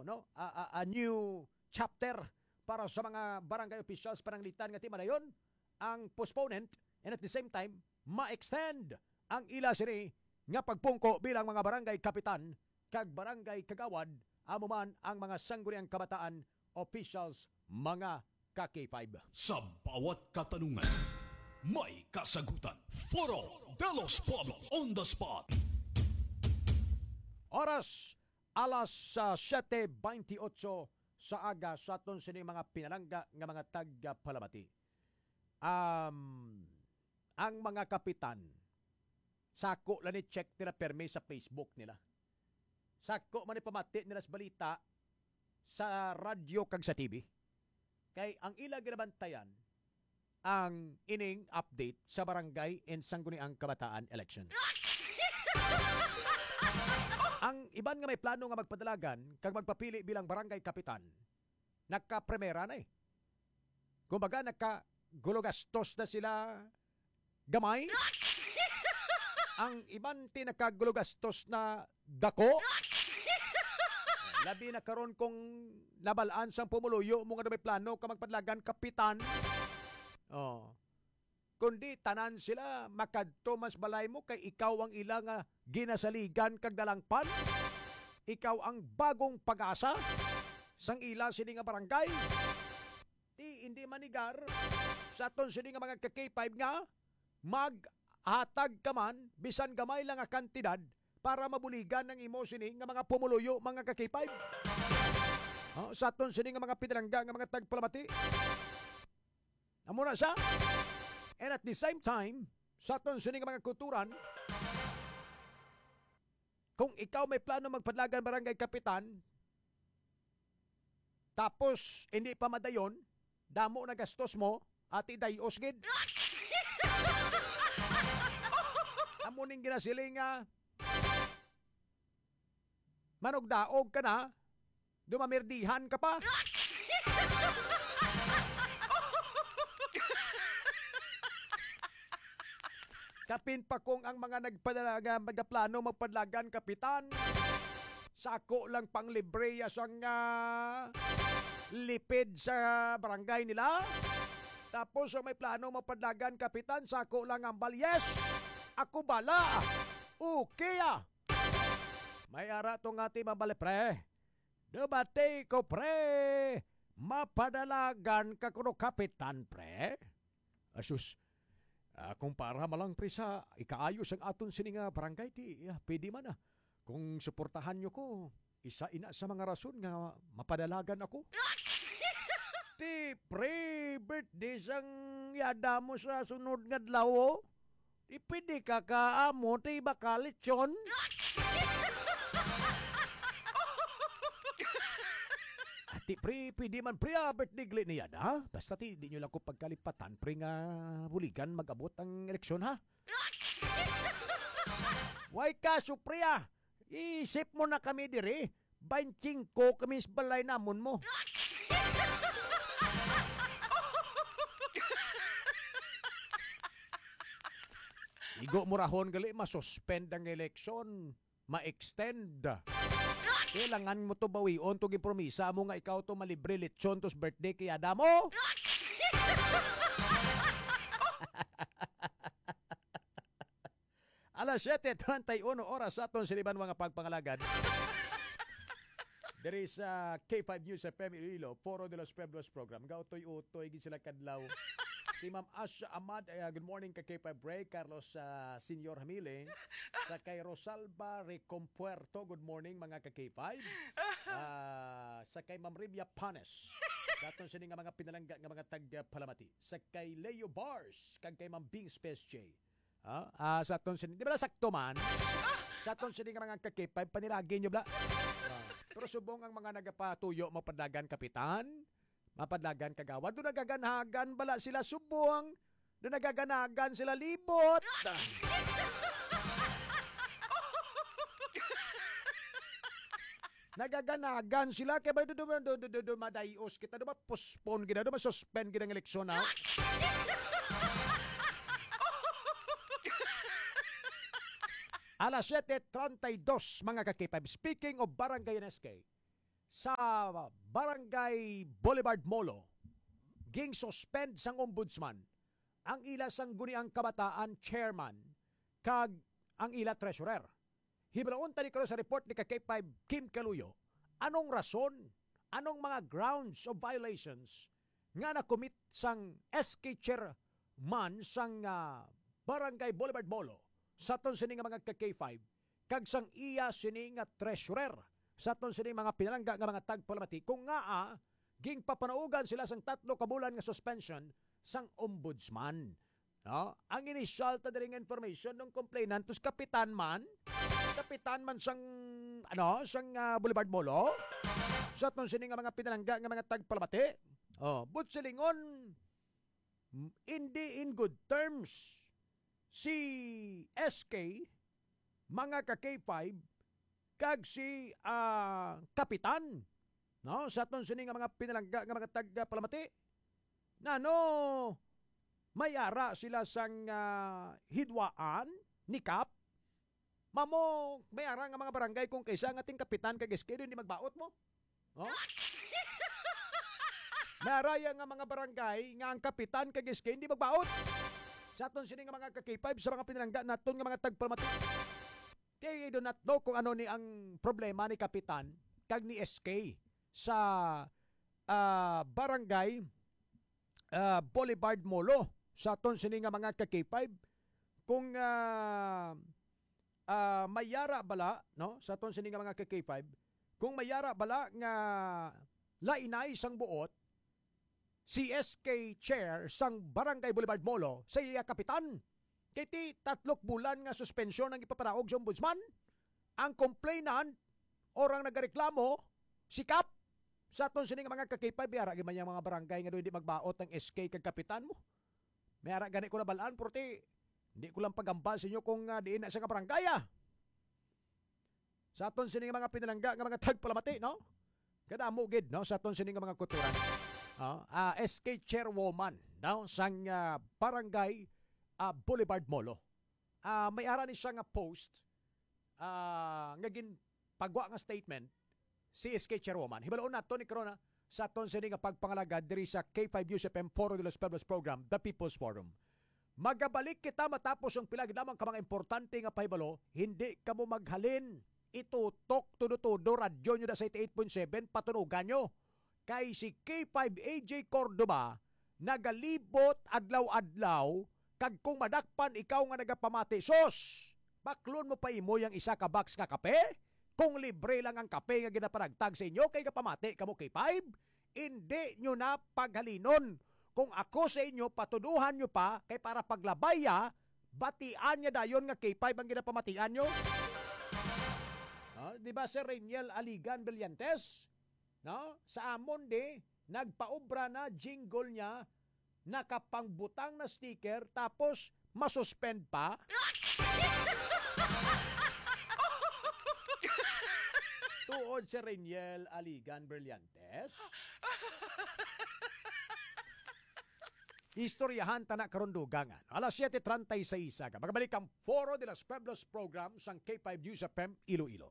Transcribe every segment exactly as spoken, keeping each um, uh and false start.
no? A, a, a new chapter para sa mga barangay officials pananglitan nga tima dayon ang postponement and at the same time ma-extend ang ila sini nga pagpungko bilang mga barangay kapitan kag barangay kagawad amo man ang mga sangguniang kabataan officials mga ka K five. Sa bawat katanungan, may kasagutan. Foro de los Pueblos on the spot. Oras alas uh, siyete twenty-eight sa aga sa aton sini mga pinalangga nga mga taga-Palamati. Um, ang mga kapitan, sako lang ni check nila perme sa Facebook nila. Sako man ni pamati nila sa balita sa radyo kag sa T V. Kay ang ila ginabantayan ang ining update sa barangay and sangguniang kabataan election. Ang iban nga may plano nga magpadalagan kag magpapili bilang barangay kapitan, nagka-premera na eh. Kumbaga, nagka-gulogastos na sila gamay. Ang iban tinagka-gulogastos na dako. Labi na karon kung nabalaan sang pumuluyo mo nga may plano ka magpadalagan kapitan. Oh. Kundi tanan sila makadto mas balay mo kay ikaw ang ilang uh, ginasaligan kag dalangpan. Ikaw ang bagong pag-asa sang ila sini nga barangay. Di hindi manigar sa aton sini nga mga ka K five nga maghatag ka man bisan gamay lang nga kantidad para mabuligan ng imo sini nga mga pumuluyo mga ka K five. Oh, sa aton sini nga mga pinalangga nga mga tagpalamati. Amo na siya. And at the same time, sa aton sini nga mga kulturan, kung ikaw may plano magpadlagan barangay kapitan, tapos hindi pa madayon, damo na gastos mo, ati dayos gid. Amo ning ginasiling nga manugdaog ka na, dumamirdihan ka pa. Kapin pa kung ang mga nagpadalaga, magplano magpadlagan kapitan. Sako lang pang libre sang uh, lipid sa barangay nila. Tapos ang may plano magpadlagan kapitan, sako lang ang balyes. Ako bala. Okay ah. May ara tong ati mabali pre. Debate ko pre. Mapadalagan ka kuno kapitan pre. Asus. Uh, kung para malang pre sa ikaayos ang aton sini nga barangay, di uh, pwede man ah. Kung suportahan nyo ko, isa ina sa mga rason nga mapadalagan ako. Di pre, birthday sang yada mo sa sunod nga dlaw. Di pwede ka kaamo, di bakalit yun. Ti pre, pwede man pre, ah, birthday glit niya na. Basta ti, di nyo lang ko pagkalipatan, pre nga buligan mag-abot ang eleksyon ha. Why kaso pre ah, isip mo na kami dire, banching ko kami sa balay namon mo. Igo murahon gali, masuspend ang eleksyon, ma-extend. Kailangan mo to bawion to gipromisa mo nga ikaw to malibre lechon tos birthday kaya damo. Alas siyete treinta y uno oras sa aton siliban mga pagpangalagad. There is uh, K five News F M Iloilo, Foro de los Pueblos program. Gautoy-utoy gid sila kadlaw. Si Ma'am Asha Ahmad, uh, good morning ka K five Break, Carlos uh, Senior Hamile, sa kay Rosalba Recompuerto, good morning mga ka K five. Uh, sa kay Ma'am Rivia Panes, sa aton sini nga mga pinalangga nga mga tag-Palamati. Sa kay Leo Bars, kag kay Ma'am Bing Space J. Uh, uh, sa aton sini, di ba na sakto man? Sa aton sini nga mga ka K five, paniragi nyo bla? Uh, pero subong ang mga nagapatuyo mapadagan kapitan, mapadlagan kagawad. Doon nagaganhagan bala sila subong. Doon nagaganagan sila libot. Nagaganagan sila. Kaya ba doon madayos kita. Doon ma-postpone kita. Doon ma-suspend kita ng eleksyon na. Alas siyete treinta y dos mga kakipab. Speaking of Barangay N S K, sa Barangay Boulevard Molo, ging suspend sang ombudsman ang ila sang guniang kabataan chairman kag ang ila treasurer. Hibalaon tani karon sa report ni K five Kim Caluyo, anong rason, anong mga grounds of violations nga na-commit sang S K chairman sang uh, Barangay Boulevard Molo sa ton sini nga mga K five kag sang iya sini nga treasurer sa ton sini mga pinalangga nga mga tagpalamati kung nga ah, ging papanaugan sila sang tatlo ka bulan nga suspension sang ombudsman. No? Ang initial ta diri nga information ng complainant tus kapitan man, kapitan man sang ano, sang uh, Boulevard Molo sa ton sini nga mga pinalangga nga mga tagpalamati. Oh, but silingon hindi in good terms si S K mga ka K five kag si uh, kapitan, no, sa aton sini nga mga pinalangga nga mga tagpalamati na no mayara sila sang uh, hidwaan ni Kap mamo mayara nga mga barangay kung kaysa nga ting kapitan kag S K hindi magbaot mo, no? Mayara nga mga barangay nga ang kapitan kag S K hindi magbaot sa aton sini nga mga ka K five sa mga pinalangga naton nga mga tagpalamati. Kaya do not know kung ano ni ang problema ni kapitan kag ni S K sa uh, Barangay uh, Boulevard Molo sa aton sini nga mga ka K five kung uh, uh, mayara bala, no, sa aton sini nga mga ka K five kung mayara bala nga lainay sang buot si S K chair sang Barangay Boulevard Molo sa iya kapitan. Kiti tatlok bulan nga suspensyon ang ipapanaog sa ombudsman. Ang complainant orang nagareklamo si Kap sa aton sini nga mga ka K five yara gyud mga barangay nga do hindi magbaot ang S K kag kapitan mo. Mayara gani ko na balaan porti hindi ko lang pagambal sa inyo kung uh, diin na sa barangay ah. Sa aton sini nga mga pinalangga nga mga tagpalamati, no? Kadamo gid, no, sa aton sini nga mga kuturan. Uh, uh, S K chairwoman, no, sang uh, Barangay Uh, Boulevard Molo. Uh, may ara ni siya nga post uh, nga gin pagwa nga statement si S K chairwoman. Hibaloon nato ni Corona sa aton sini nga pagpangalagad diri sa K five U S F M Foro de los Pueblos program, The People's Forum. Magabalik kita matapos ang pila gid lamang ka mga importante nga pahibalo, hindi ka mo maghalin. Itutok tudo-tudo radyo nyo da sa eighty-eight point seven patunugan nyo. Kay si K five A J Cordoba nagalibot adlaw-adlaw kag kung madakpan ikaw nga nagapamati, sos, baklon mo pa imo yung isa ka box nga kape? Kung libre lang ang kape nga ginaparagtag sa inyo, kay kapamati kamo K five, hindi nyo na paghalinon. Kung ako sa inyo, patuduhan nyo pa, kay para paglabaya, batian niya dayon nga K five ang ginapamatian nyo. No? Di ba si Reniel Aligan Brillantes? No? Sa amon di, nagpaobra na jingle niya nakapangbutang na sticker tapos masuspend pa. Tuod si Reniel Aligan Brillantes. Istoryahan tanak karon dugangan. Alas siete treinta y seis ka. Magabalik ang Foro de los Pueblos program sang K five U S F M Iloilo.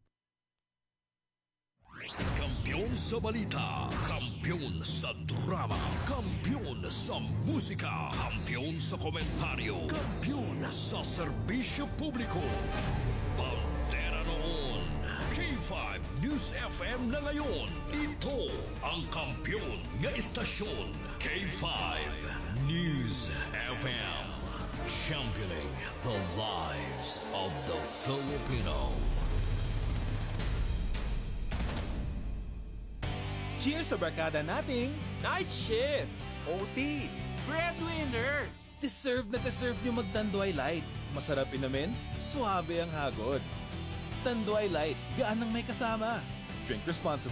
Kampiyon sa balita, kampiyon sa drama, kampiyon sa musika, kampiyon sa komentaryo, kampiyon sa serbisyo publiko. Pantera noon, K five News F M na ngayon. Ito ang kampiyon nga istasyon, K five News F M. Championing the lives of the Filipino. Cheers sa barkada nating Night Shift! O T! Breadwinner! Deserve na deserve nyo mag-Tanduay Light. Masarap inamin, suabe ang hagod. Tanduay Light, gaan ang may kasama. Drink responsibly.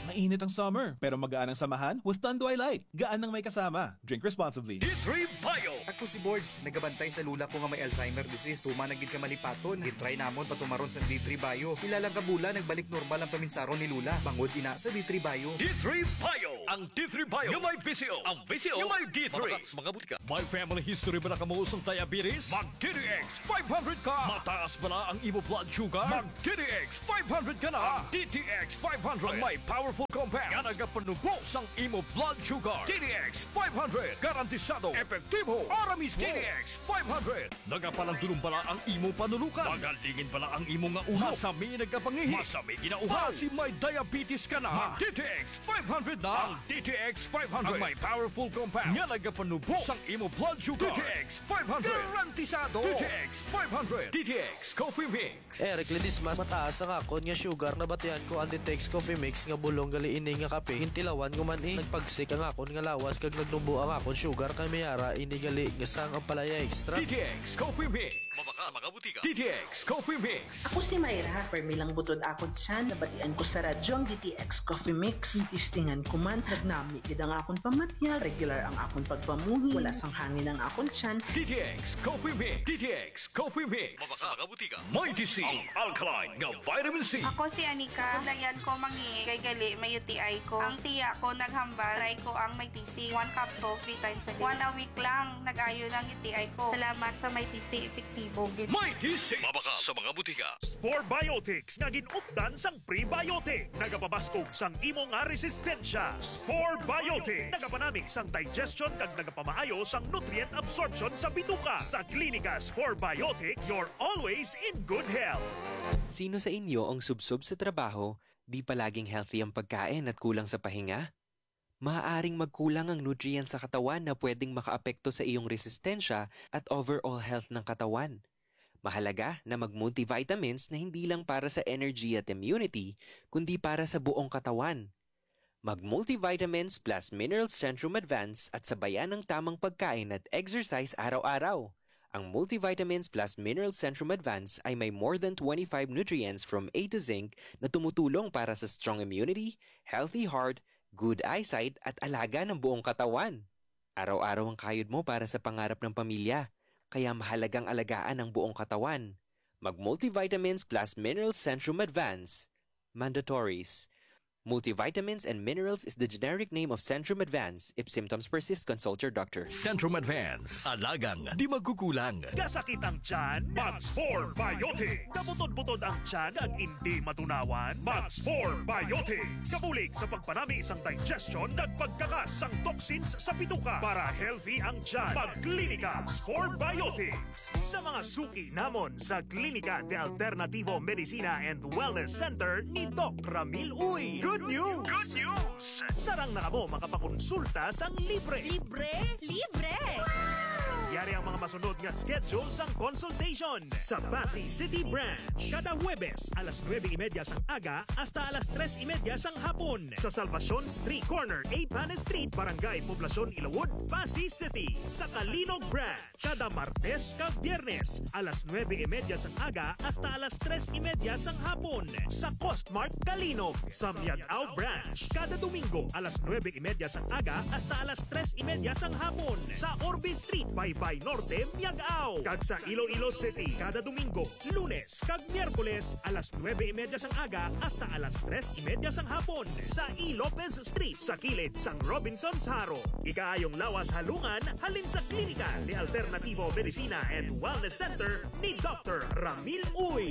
Mainit ang summer, pero magaan ang samahan with Tanduay Light. Gaan ng may kasama. Drink responsibly. D three Bio. Ako si Boards, nagabantay sa lula ko nga may Alzheimer disease. Tuma nagid ka malipaton. Gitry namon patumaron sa D three Bio. Ilalang kabula nagbalik normal ang paminsaron ni lula. Bangod ina sa D three Bio. D three Bio. Ang D three Bio. Yung may V C O. Ang V C O. Yung may D three. Mga butika. May family history ba na kamuusong diabetes? Mag D D X five hundred ka. Mataas ba na ang imo blood sugar? Mag D D X five hundred ka na. Ang D T X five hundred. Ang may powerful compound. Nga nagapanubos ang imo blood sugar. D D X five hundred. Garantisado. Epektibo. Para mismo. D D X five hundred. Nagapalandulong bala ang imo panulukan. Magalingin bala ang imo nga uhaw. Masami nagkapangihi. Masami ginauhaw. Kasi may diabetes ka na. Mag D T X five hundred na. Ang D T X five hundred. Ang may powerful compound. Nga nagapanubos ang imo blood sugar. D T X five hundred. Garantisado. D T X five hundred. D T X Coffee Mix. Eric Ledismas, mataas ang akon nga sugar na batian ko ang Ditex Coffee Mix nga bulong gali ini nga kape. Hintilawan ko man eh. Nagpagsik ang akon nga lawas kag nagnubo ang akon sugar kay mayara ini gali nga sang ang palaya extra. D T X Coffee Mix. Mabaka mga butika. D T X Coffee Mix. Ako si Mayra, permilang butod akon siya, nabatian ko sa radyo ang D T X Coffee Mix. Tistingan ko man, nagnami gid ang akon pamatya, regular ang akon pagpamuhi, wala sang hangin ang akon tiyan. D T X Coffee Mix. D T X Coffee Mix. Mabaka mga butika. Mighty C. Ang alkaline nga vitamin C. Ako si Anika. Layan ko mangi kay gali may U T I ko. Ang tiya ko naghambal, try ko ang may T C. One capsule, three times a day. One a week lang, nag-ayo ng U T I ko. Salamat sa may T C, epektibo. Mighty C. Mabaka sa mga butika. Spore Biotics nga ginupdan sang prebiotic. Nagapabaskog sang imo nga resistensya. Spore Biotics. Nagapanami sang digestion kag nagapamaayo sang nutrient absorption sa bituka. Sa klinika Spore Biotics, you're always in good health. Sino sa inyo ang subsob sa trabaho, di palaging healthy ang pagkain at kulang sa pahinga? Maaaring magkulang ang nutrients sa katawan na pwedeng makaapekto sa iyong resistensya at overall health ng katawan. Mahalaga na mag-multivitamins na hindi lang para sa energy at immunity, kundi para sa buong katawan. Mag-multivitamins plus Minerals Centrum Advance at sabayan ng tamang pagkain at exercise araw-araw. Ang Multivitamins plus Minerals Centrum Advance ay may more than twenty-five nutrients from A to Zinc na tumutulong para sa strong immunity, healthy heart, good eyesight at alaga ng buong katawan. Araw-araw ang kayod mo para sa pangarap ng pamilya, kaya mahalagang alagaan ang buong katawan. Mag-Multivitamins plus Minerals Centrum Advance. Mandatories. Multivitamins and minerals is the generic name of Centrum Advance. If symptoms persist, consult your doctor. Centrum Advance. Alagang di magkukulang. Gasakit ang tiyan, Mag-Spore Biotics. Kabutod-butod ang tiyan ag hindi matunawan, Mag-Spore Biotics. Kabulig sa pagpanami isang digestion at pagkakas ang toxins sa bituka para healthy ang tiyan. Pagklinika Spore Biotics. Sa mga suki namon sa Klinika de Alternativo Medicina and Wellness Center ni Doc Ramil Uy. Good news! Good news! Sarang na kamo makapakonsulta sang libre. Libre? Libre! Wow! Yari ang mga masunod nga schedule sang consultation sa Pasay City Branch. Kada Huwebes, alas nueve y media sang aga hasta alas tres y media sang hapon. Sa Salvacion Street Corner, A. Panes Street, Barangay Poblacion, Ilawod, Pasay City. Sa Kalinog Branch, kada Martes kag Biyernes, alas nueve y media sang aga hasta alas tres y media sang hapon. Sa Costmart, Kalinog. Sa Miagao Branch, kada Domingo, alas nueve y media sang aga hasta alas tres y media sang hapon. Sa Orbe Street, Baybay Norte, Miagao. Kag sa Iloilo City, kada Domingo, Lunes kag Miyerkules, alas nueve y media sang aga hasta alas tres y media sang hapon. Sa E. Lopez Street, sa kilid sang Robinson's Haro. Ikaayong lawas halungan, halin sa Klinika de Alternativo Medicina and Wellness Center ni Doctor Ramil Uy.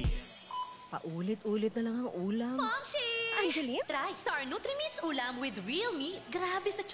Paulit-ulit na lang ang ulam. Momshi! Angeline, try Star Nutrimits ulam with real meat. Grabe sa